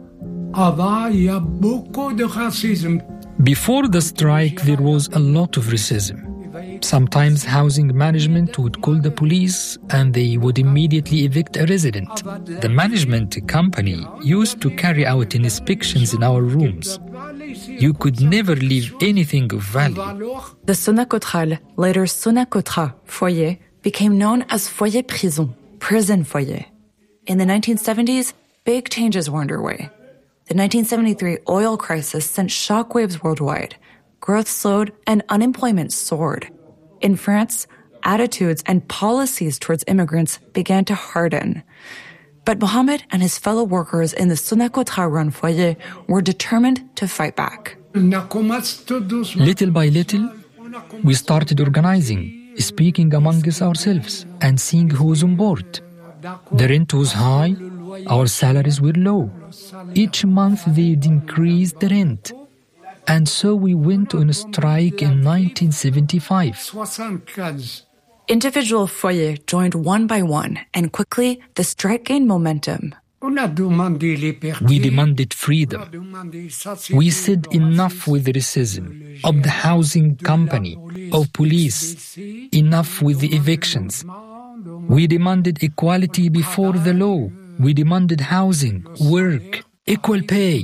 Before the strike, there was a lot of racism. Sometimes housing management would call the police and they would immediately evict a resident. The management company used to carry out inspections in our rooms. You could never leave anything of value. The Sonacotral, later Sonacotra foyer, became known as foyer prison, prison foyer. In the 1970s, big changes were underway. The 1973 oil crisis sent shockwaves worldwide. Growth slowed and unemployment soared. In France, attitudes and policies towards immigrants began to harden. But Mohamed and his fellow workers in the Sonacotra-run foyer were determined to fight back. Little by little, we started organizing, speaking among ourselves, and seeing who's on board. The rent was high, our salaries were low. Each month they'd increase the rent. And so we went on a strike in 1975. Individual foyers joined one by one, and quickly the strike gained momentum. We demanded freedom. We said enough with racism, of the housing company, of police, enough with the evictions. We demanded equality before the law. We demanded housing, work, equal pay.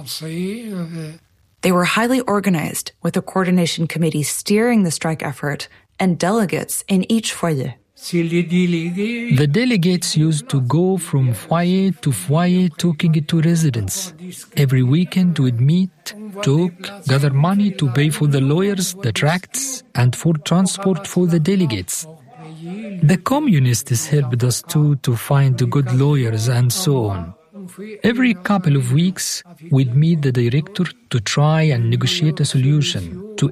They were highly organized, with a coordination committee steering the strike effort and delegates in each foyer. The delegates used to go from foyer to foyer talking to residents. Every weekend we'd meet, talk, gather money to pay for the lawyers, the tracts, and for transport for the delegates. The communists helped us too to find good lawyers and so on. Every couple of weeks, we'd meet the director to try and negotiate a solution to